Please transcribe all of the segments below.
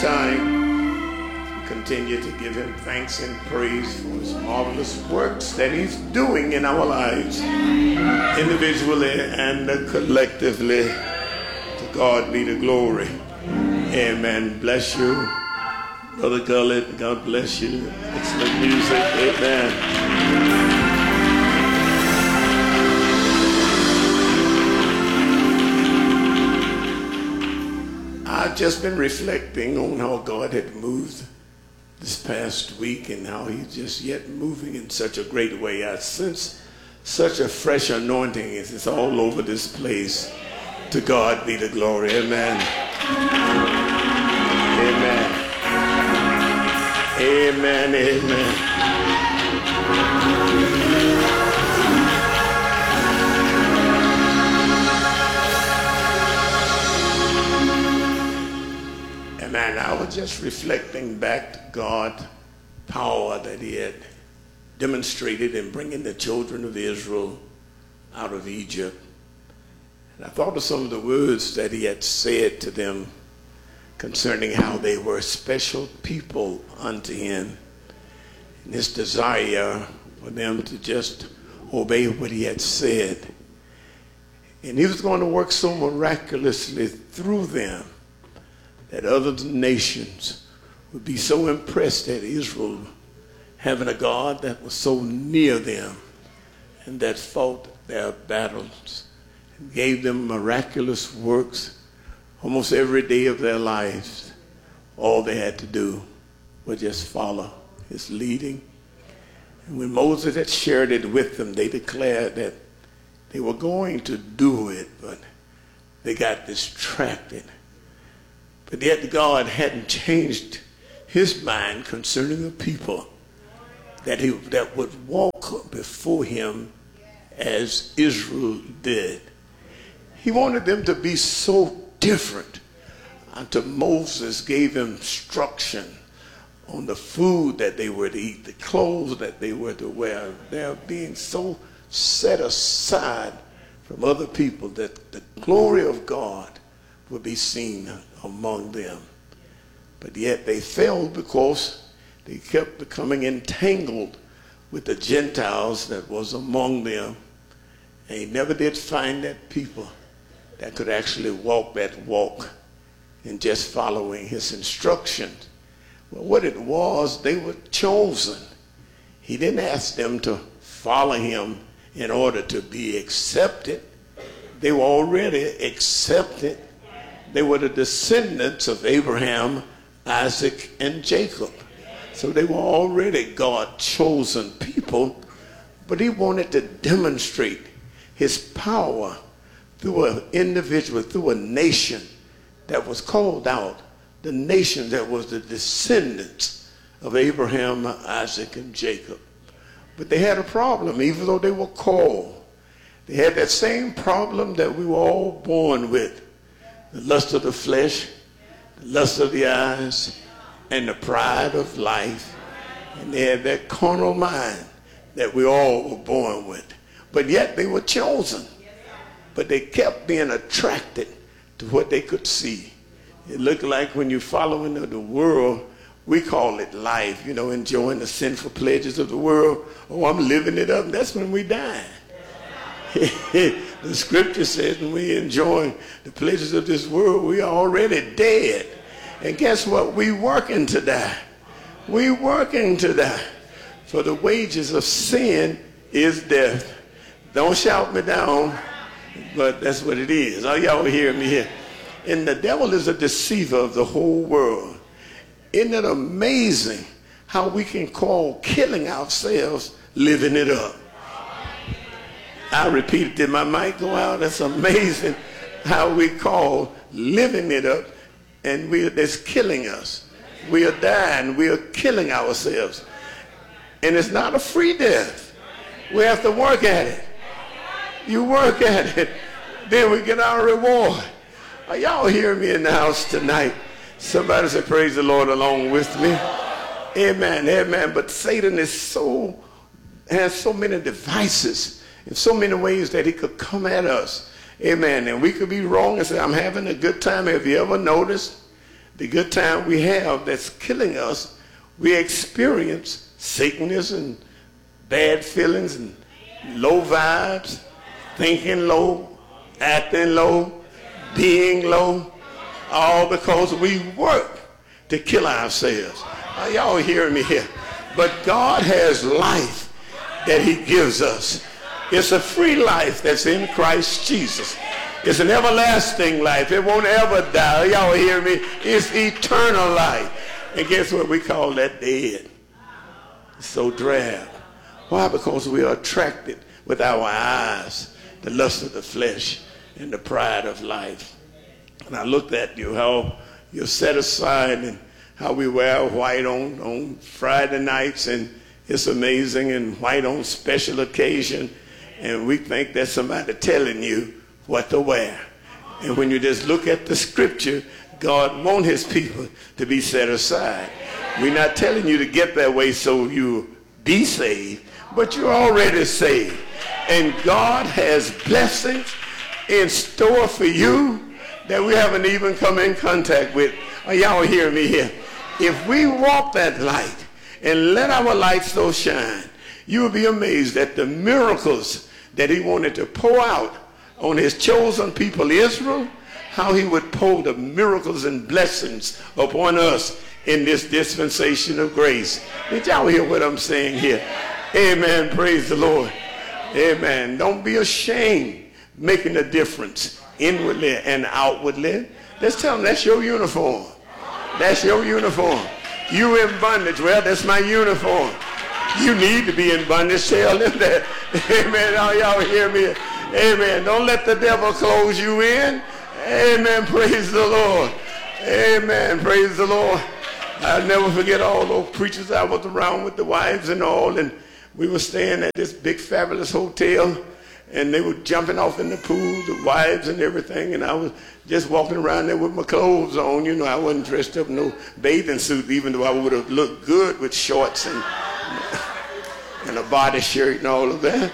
time, continue to give him thanks and praise for his marvelous works that he's doing in our lives, individually and collectively. To God be the glory. Amen. Bless you, Brother Gullett. God bless you. Excellent music. Amen. I've just been reflecting on how God had moved this past week and how he's just yet moving in such a great way. I sense such a fresh anointing. It's all over this place. To God be the glory. Amen. Amen. Amen. Amen. And I was just reflecting back to God's power that he had demonstrated in bringing the children of Israel out of Egypt. And I thought of some of the words that he had said to them concerning how they were a special people unto him, and his desire for them to just obey what he had said. And he was going to work so miraculously through them that other nations would be so impressed at Israel having a God that was so near them and that fought their battles and gave them miraculous works almost every day of their lives. All they had to do was just follow his leading. And when Moses had shared it with them, they declared that they were going to do it, but they got distracted. But yet God hadn't changed his mind concerning the people that would walk before him as Israel did. He wanted them to be so different until Moses gave instruction on the food that they were to eat, the clothes that they were to wear. They're being so set aside from other people that the glory of God would be seen among them. But yet they failed because they kept becoming entangled with the Gentiles that was among them. And he never did find that people that could actually walk that walk in just following his instructions. Well, what it was, they were chosen. He didn't ask them to follow him in order to be accepted. They were already accepted. They were the descendants of Abraham, Isaac, and Jacob. So they were already God-chosen people, but he wanted to demonstrate his power through an individual, through a nation that was called out, the nation that was the descendants of Abraham, Isaac, and Jacob. But they had a problem, even though they were called. They had that same problem that we were all born with. The lust of the flesh, the lust of the eyes, and the pride of life. And they had that carnal mind that we all were born with. But yet they were chosen. But they kept being attracted to what they could see. It looked like when you're following the world, we call it life, you know, enjoying the sinful pleasures of the world. Oh, I'm living it up. That's when we die. The scripture says when we enjoy the pleasures of this world, we are already dead. And guess what? We working to die. We working to die. For the wages of sin is death. Don't shout me down, but that's what it is. Are y'all hearing me here? And the devil is a deceiver of the whole world. Isn't it amazing how we can call killing ourselves living it up? I repeated, did my mic go out? That's amazing how we call living it up, and it's killing us. We are dying. We are killing ourselves. And it's not a free death. We have to work at it. You work at it, then we get our reward. Are y'all hearing me in the house tonight? Somebody say, praise the Lord along with me. Amen, amen. But Satan has so many devices in so many ways that he could come at us. Amen. And we could be wrong and say, I'm having a good time. Have you ever noticed the good time we have that's killing us, we experience sickness and bad feelings and low vibes, thinking low, acting low, being low, all because we work to kill ourselves. Are y'all hearing me here? But God has life that he gives us. It's a free life that's in Christ Jesus. It's an everlasting life. It won't ever die. Y'all hear me? It's eternal life. And guess what? We call that dead. It's so drab. Why? Because we are attracted with our eyes, the lust of the flesh and the pride of life. And I looked at you, how you're set aside and how we wear white on Friday nights, and it's amazing, and white on special occasion. And we think that's somebody telling you what to wear. And when you just look at the scripture, God wants his people to be set aside. We're not telling you to get that way so you be saved, but you're already saved. And God has blessings in store for you that we haven't even come in contact with. Are y'all hearing me here? If we walk that light and let our light so shine, you will be amazed at the miracles that he wanted to pour out on his chosen people Israel, how he would pour the miracles and blessings upon us in this dispensation of grace. Did y'all hear what I'm saying here? Amen. Praise the Lord. Amen. Don't be ashamed making a difference inwardly and outwardly. Let's tell them that's your uniform. That's your uniform. You in bondage. Well, that's my uniform. You need to be in bondage. Tell them that. Amen. All y'all hear me? Amen. Don't let the devil close you in. Amen. Praise the Lord. Amen. Praise the Lord. I'll never forget all those preachers I was around with, the wives and all, and we were staying at this big fabulous hotel, and they were jumping off in the pool, the wives and everything, and I was just walking around there with my clothes on. You know, I wasn't dressed up in no bathing suit, even though I would have looked good with shorts and a body shirt and all of that.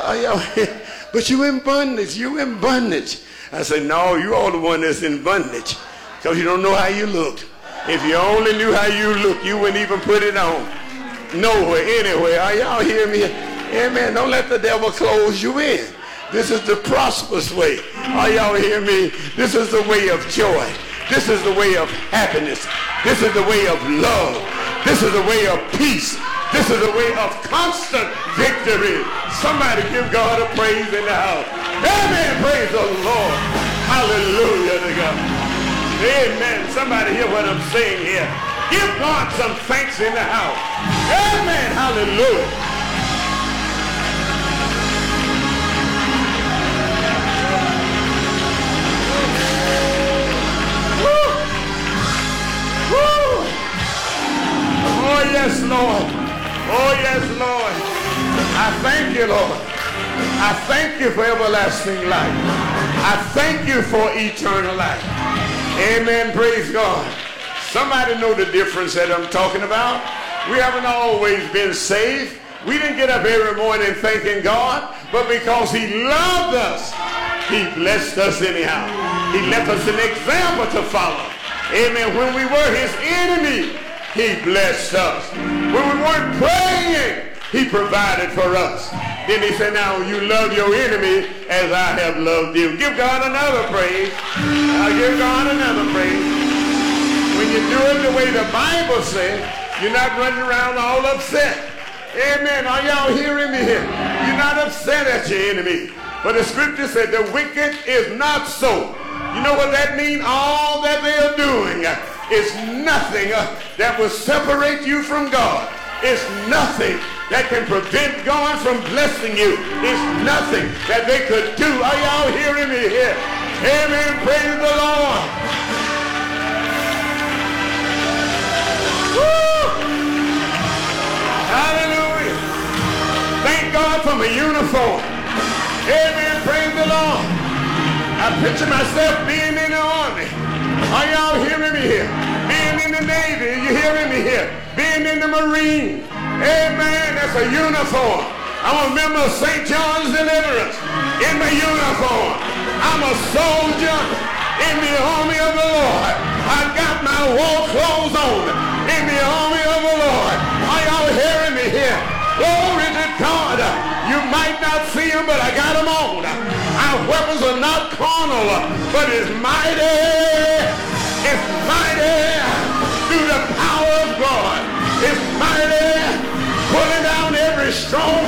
But you in bondage. You in bondage. I said, no, you all the one that's in bondage because you don't know how you look. If you only knew how you look, you wouldn't even put it on. Nowhere, anywhere. Are y'all hear me? Amen. Don't let the devil close you in. This is the prosperous way. Are y'all hear me? This is the way of joy. This is the way of happiness. This is the way of love. This is the way of peace. This is the way of constant victory. Somebody give God a praise in the house. Amen. Praise the Lord. Hallelujah to God. Amen. Somebody hear what I'm saying here. Give God some thanks in the house. Amen. Hallelujah. Woo. Woo. Oh, yes, Lord. Oh, yes, Lord. I thank you, Lord. I thank you for everlasting life. I thank you for eternal life. Amen. Praise God. Somebody know the difference that I'm talking about. We haven't always been saved. We didn't get up every morning thanking God, but because he loved us, he blessed us anyhow. He left us an example to follow. Amen. When we were his enemy, he blessed us. When we weren't praying, he provided for us. Then he said, now you love your enemy as I have loved you. Give God another praise. I'll give God another praise. When you do it the way the Bible says, you're not running around all upset. Amen. Are y'all hearing me here? You're not upset at your enemy. But the scripture said the wicked is not so. You know what that means? All that they are doing is nothing that will separate you from God. It's nothing that can prevent God from blessing you. It's nothing that they could do. Are y'all hearing me here? Amen. Praise the Lord. Woo! Hallelujah. Thank God for my uniform. Amen. Praise the Lord. I picture myself being in the army. Are y'all hearing me here? Being in the Navy. You hearing me here? Being in the Marine. Amen. That's a uniform. I'm a member of St. John's Deliverance in my uniform. I'm a soldier in the army of the Lord. I got my war clothes on in the army of the Lord. Are y'all hearing me here? Glory to God. You might not see them, but I got them on. Our weapons are not carnal, but it's mighty. It's mighty through the power of God. It's mighty pulling down every stronghold